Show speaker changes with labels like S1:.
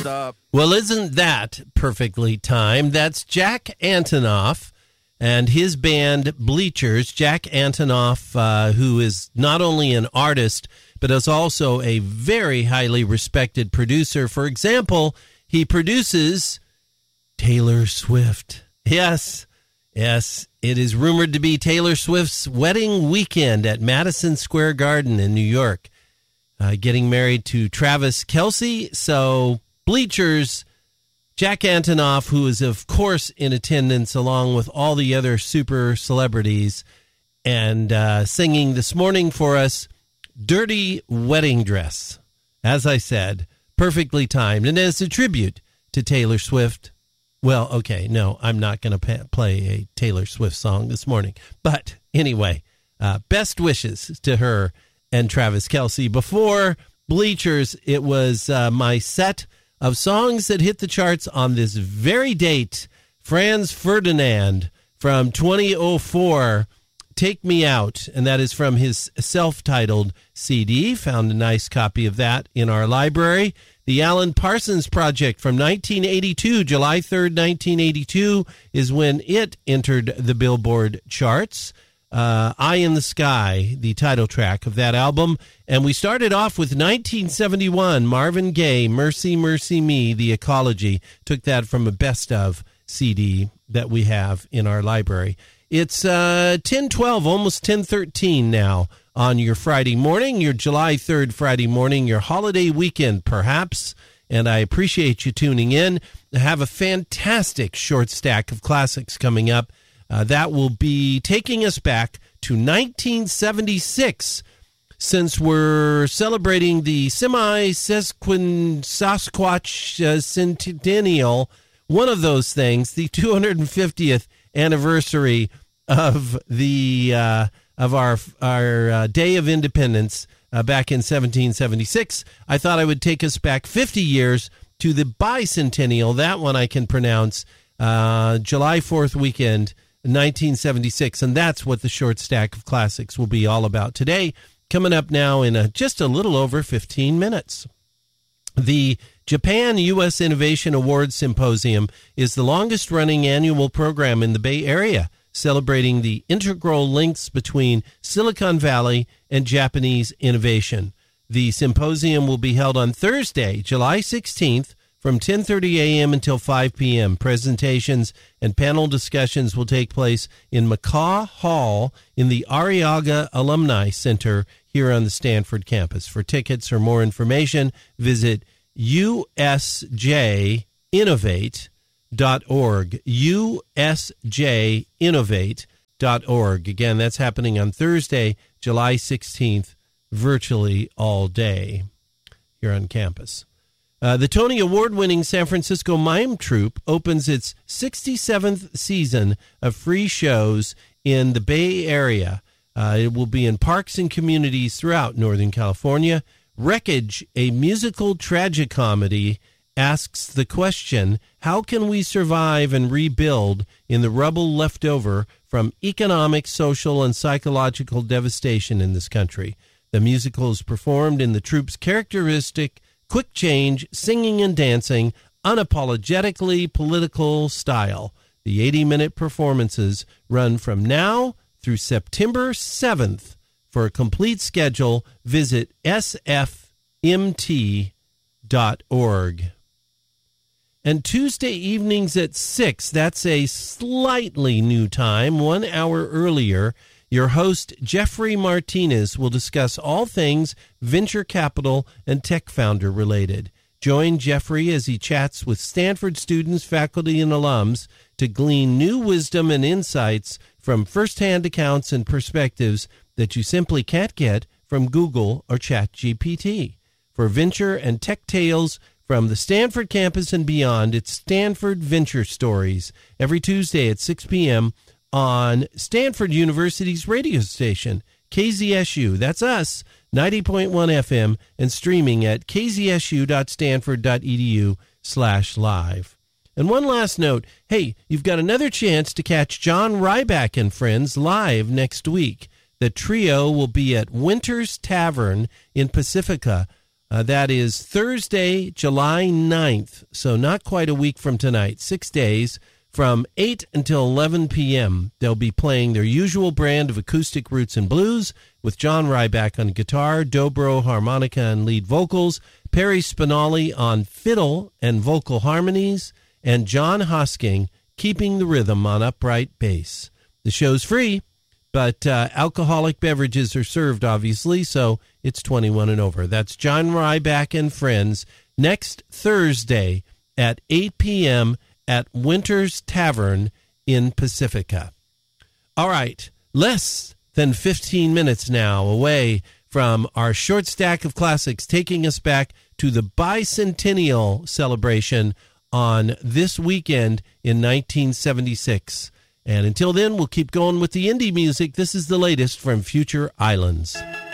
S1: up?
S2: Well, isn't that perfectly timed? That's Jack Antonoff and his band Bleachers. Jack Antonoff, who is not only an artist, but is also a very highly respected producer. For example, he produces Taylor Swift. Yes, it is rumored to be Taylor Swift's wedding weekend at Madison Square Garden in New York. Getting married to Travis Kelce. So Bleachers, Jack Antonoff, who is, of course, in attendance along with all the other super celebrities, and singing this morning for us, Dirty Wedding Dress. As I said, perfectly timed. And as a tribute to Taylor Swift, well, okay, no, I'm not going to play a Taylor Swift song this morning. But anyway, best wishes to her and Travis Kelce. Before Bleachers, it was my set of songs that hit the charts on this very date. Franz Ferdinand from 2004, Take Me Out, and that is from his self-titled CD. Found a nice copy of that in our library. The Alan Parsons Project from 1982, July 3rd, 1982, is when it entered the Billboard charts. Eye in the Sky, the title track of that album. And we started off with 1971, Marvin Gaye, Mercy, Mercy Me, The Ecology. Took that from a best of CD that we have in our library. It's 10:12, almost 10:13 now on your Friday morning, your July 3rd Friday morning, your holiday weekend perhaps. And I appreciate you tuning in. I have a fantastic short stack of classics coming up. That will be taking us back to 1976, since we're celebrating the Sasquatch centennial, one of those things, the 250th anniversary of the of our Day of Independence back in 1776. I thought I would take us back 50 years to the bicentennial. That one I can pronounce, July 4th weekend, 1976, and that's what the short stack of classics will be all about today. Coming up now in just a little over 15 minutes. The Japan U.S. Innovation Awards Symposium is the longest-running annual program in the Bay Area, celebrating the integral links between Silicon Valley and Japanese innovation. The symposium will be held on Thursday, July 16th, from 10:30 a.m. until 5 p.m. Presentations and panel discussions will take place in McCaw Hall in the Arriaga Alumni Center here on the Stanford campus. For tickets or more information, visit usjinnovate.org, usjinnovate.org. Again, that's happening on Thursday, July 16th, virtually all day here on campus. The Tony Award-winning San Francisco Mime Troupe opens its 67th season of free shows in the Bay Area. It will be in parks and communities throughout Northern California. Wreckage, a musical tragicomedy, asks the question, how can we survive and rebuild in the rubble left over from economic, social, and psychological devastation in this country? The musical is performed in the troupe's characteristic quick change, singing and dancing, unapologetically political style. The 80-minute performances run from now through September 7th. For a complete schedule, visit sfmt.org. And Tuesday evenings at 6, that's a slightly new time, 1 hour earlier, your host, Jeffrey Martinez, will discuss all things venture capital and tech founder related. Join Jeffrey as he chats with Stanford students, faculty, and alums to glean new wisdom and insights from firsthand accounts and perspectives that you simply can't get from Google or ChatGPT. For venture and tech tales from the Stanford campus and beyond, it's Stanford Venture Stories, every Tuesday at 6 p.m., on Stanford University's radio station, KZSU. That's us, 90.1 FM, and streaming at kzsu.stanford.edu/live. And one last note, hey, you've got another chance to catch John Ryback and Friends live next week. The trio will be at Winter's Tavern in Pacifica That is Thursday, July 9th, so not quite a week from tonight, 6 days, from 8 until 11 p.m. They'll be playing their usual brand of acoustic roots and blues with John Ryback on guitar, dobro, harmonica, and lead vocals, Perry Spinelli on fiddle and vocal harmonies, and John Hosking keeping the rhythm on upright bass. The show's free, but alcoholic beverages are served, obviously, so it's 21 and over. That's John Ryback and Friends next Thursday at 8 p.m. at Winter's Tavern in Pacifica. All right, less than 15 minutes now away from our short stack of classics, taking us back to the bicentennial celebration on this weekend in 1976. And until then, we'll keep going with the indie music. This is the latest from Future Islands.